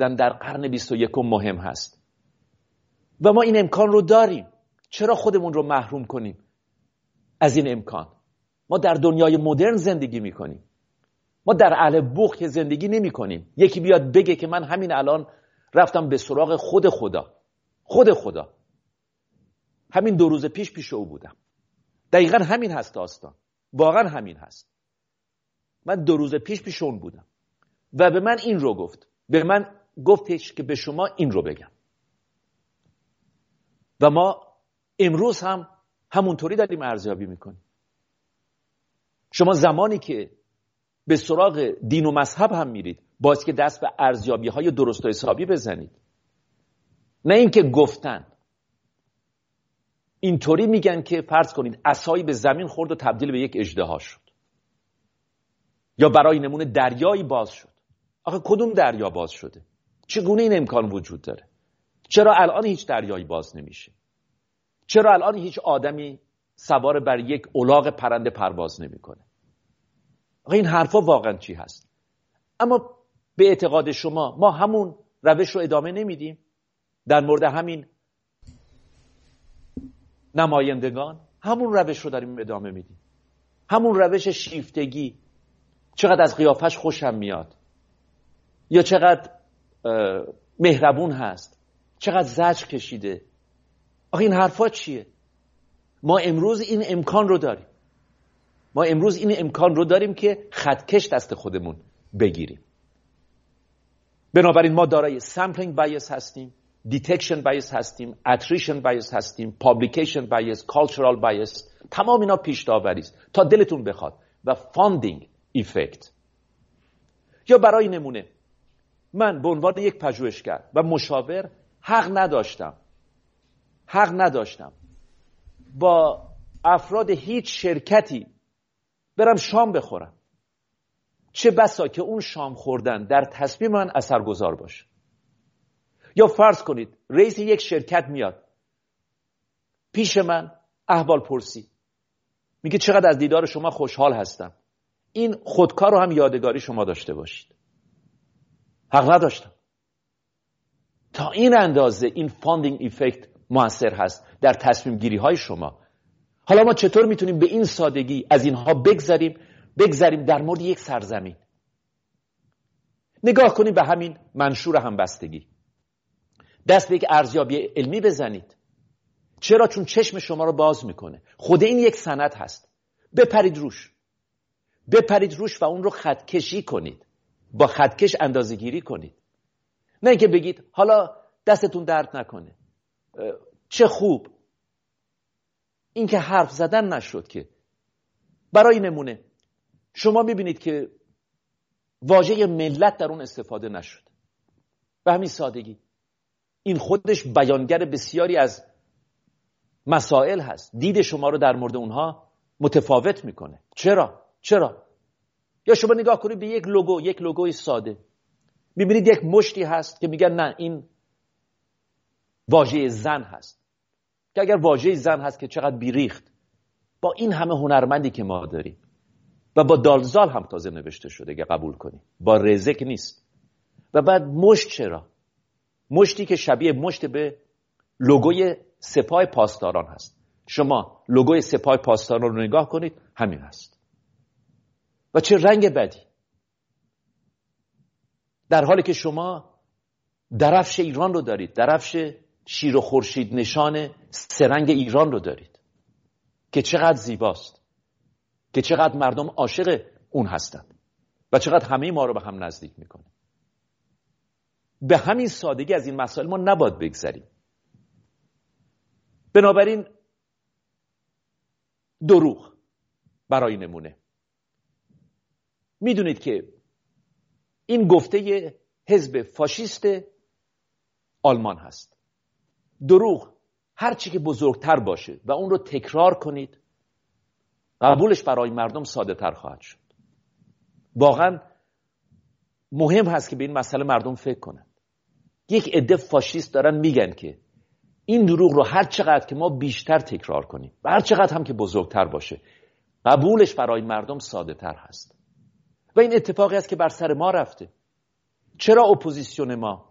کردن در قرن 21 مهم هست و ما این امکان رو داریم. چرا خودمون رو محروم کنیم از این امکان؟ ما در دنیای مدرن زندگی میکنیم. ما در اهل بوق زندگی نمی کنیم. یکی بیاد بگه که من همین الان رفتم به سراغ خود خدا. همین 2 روز پیش او بودم. دقیقا همین هست داستان. واقعا همین هست. من 2 روز پیش اون بودم و به من این رو گفت. به من گفتش که به شما این رو بگم. و ما امروز هم همونطوری داریم ارزیابی میکنیم. شما زمانی که به سراغ دین و مذهب هم میرید، باید که دست به ارزیابی های درست و حسابی بزنید. نه اینکه گفتن. اینطوری میگن که فرض کنید عصایی به زمین خورد و تبدیل به یک اژدها شد. یا برای نمونه دریایی باز شد. آخه کدوم دریا باز شده؟ چگونه این امکان وجود داره؟ چرا الان هیچ دریایی باز نمیشه؟ چرا الان هیچ آدمی سوار بر یک الاغ پرنده پرواز نمیکنه؟ آخه این حرفا واقعا چی هست؟ اما به اعتقاد شما ما همون روش رو ادامه نمیدیم؟ در مورد همین نمایندگان همون روش رو داریم ادامه میدیم. همون روش شیفتگی، چقدر از قیافش خوشم میاد، یا چقدر مهربون هست، چقدر زجر کشیده. آخه این حرفا چیه؟ ما امروز این امکان رو داریم. ما امروز این امکان رو داریم که خطکش دست خودمون بگیریم. بنابراین ما دارای سامپلینگ بایس هستیم، دیتکشن بایس هستیم، اتریشن بایس هستیم، پابلیکیشن بایس، کالچرال بایس. تمام اینا پیش داوری است تا دلتون بخواد. و فاندینگ ایفکت. یا برای نمونه من به عنوان یک پژوهشگر و مشاور حق نداشتم با افراد هیچ شرکتی برم شام بخورم. چه بسا که اون شام خوردن در تصمیم من اثرگذار باشه. یا فرض کنید رئیس یک شرکت میاد پیش من احوال پرسی، میگه چقدر از دیدار شما خوشحال هستم. این خودکار رو هم یادگاری شما داشته باشید. حق نداشتم. تا این اندازه این فاندینگ ایفکت موثر هست در تصمیم گیری های شما. حالا ما چطور میتونیم به این سادگی از اینها بگذریم در مورد یک سرزمین؟ نگاه کنید به همین منشور همبستگی. دست به یک ارزیابی علمی بزنید. چرا؟ چون چشم شما رو باز میکنه. خود این یک سند هست. بپرید روش و اون رو خطکشی کنید. با خطکش اندازه گیری کنید. نه اینکه بگید حالا دستتون درد نکنه، چه خوب. این که حرف زدن نشد که. برای نمونه شما میبینید که واژه ملت در اون استفاده نشد. به همین سادگی. این خودش بیانگر بسیاری از مسائل هست. دید شما رو در مورد اونها متفاوت میکنه. چرا؟ یا شما نگاه کنید به یک لوگوی ساده. میبینید یک مشتی هست که میگن نه این واژه زن هست. که اگر واژه زن هست که چقدر بیریخت. با این همه هنرمندی که ما داریم و با دالزال هم تازه نوشته شده که قبول کنیم، با رزک نیست. و بعد مشت چرا؟ مشتی که شبیه مشت به لوگوی سپاه پاسداران هست. شما لوگوی سپاه پاسداران رو نگاه کنید، همین هست. و چه رنگ بدی. در حالی که شما درفش ایران رو دارید، درفش شیر و خورشید نشان سرنگ ایران رو دارید که چقدر زیباست، که چقدر مردم عاشق اون هستند و چقدر همه ما رو به هم نزدیک میکنه. به همین سادگی از این مسائل ما نباید بگذریم. بنابراین دروغ برای نمونه. میدونید که این گفته حزب فاشیست آلمان هست. دروغ هر چی که بزرگتر باشه و اون رو تکرار کنید، قبولش برای مردم ساده تر خواهد شد. واقعا مهم هست که به این مسئله مردم فکر کنند. یک عده فاشیست دارن میگن که این دروغ رو هر چقدر که ما بیشتر تکرار کنیم و هر چقدر هم که بزرگتر باشه، قبولش برای مردم ساده تر هست. و این اتفاقی است که بر سر ما رفته. چرا اپوزیسیون ما